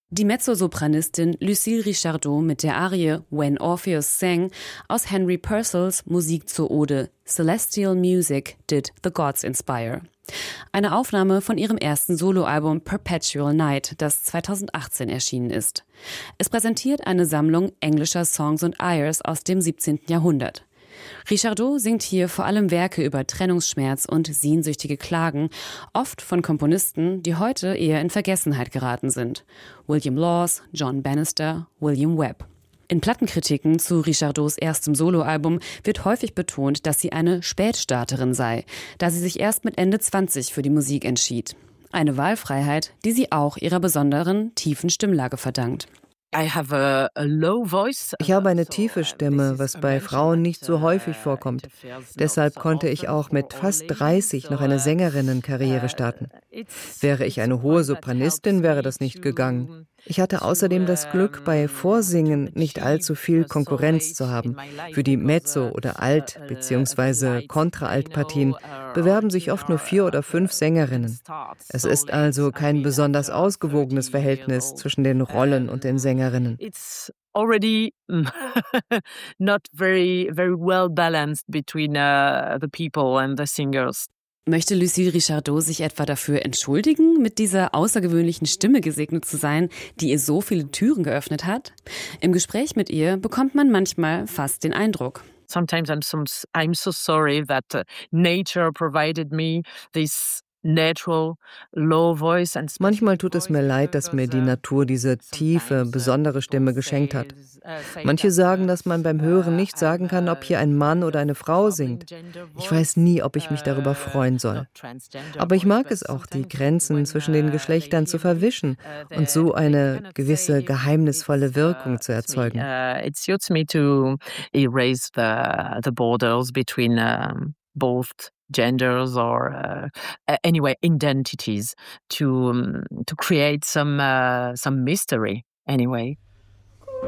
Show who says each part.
Speaker 1: Die Mezzosopranistin Lucille Richardot mit der Arie When Orpheus Sang aus Henry Purcells Musik zur Ode Celestial Music Did the Gods Inspire. Eine Aufnahme von ihrem ersten Soloalbum Perpetual Night, das 2018 erschienen ist. Es präsentiert eine Sammlung englischer Songs und Airs aus dem 17. Jahrhundert. Richardot singt hier vor allem Werke über Trennungsschmerz und sehnsüchtige Klagen, oft von Komponisten, die heute eher in Vergessenheit geraten sind. William Laws, John Bannister, William Webb. In Plattenkritiken zu Richardots erstem Soloalbum wird häufig betont, dass sie eine Spätstarterin sei, da sie sich erst mit Ende 20 für die Musik entschied. Eine Wahlfreiheit, die sie auch ihrer besonderen, tiefen Stimmlage verdankt.
Speaker 2: Ich habe eine tiefe Stimme, was bei Frauen nicht so häufig vorkommt. Deshalb konnte ich auch mit fast 30 noch eine Sängerinnenkarriere starten. Wäre ich eine hohe Sopranistin, wäre das nicht gegangen. Ich hatte außerdem das Glück, bei Vorsingen nicht allzu viel Konkurrenz zu haben. Für die Mezzo- oder Alt- bzw. Kontra-Alt-Partien bewerben sich oft nur 4 oder 5 Sängerinnen. Es ist also kein besonders ausgewogenes Verhältnis zwischen den Rollen und den Sängerinnen.
Speaker 3: It's already not very well balanced between the people and the singers.
Speaker 1: Möchte Lucille Richardot sich etwa dafür entschuldigen, mit dieser außergewöhnlichen Stimme gesegnet zu sein, die ihr so viele Türen geöffnet hat? Im Gespräch mit ihr bekommt man manchmal fast den Eindruck.
Speaker 3: Sometimes I'm so sorry that nature provided me this natural low voice and
Speaker 2: manchmal tut es mir leid, dass mir die Natur diese tiefe, besondere Stimme geschenkt hat. Manche sagen, dass man beim Hören nicht sagen kann, ob hier ein Mann oder eine Frau singt. Ich weiß nie, ob ich mich darüber freuen soll. Aber ich mag es auch, die Grenzen zwischen den Geschlechtern zu verwischen und so eine gewisse geheimnisvolle Wirkung zu erzeugen.
Speaker 3: It suits me to erase the borders between both genders or anyway identities to create some mystery anyway.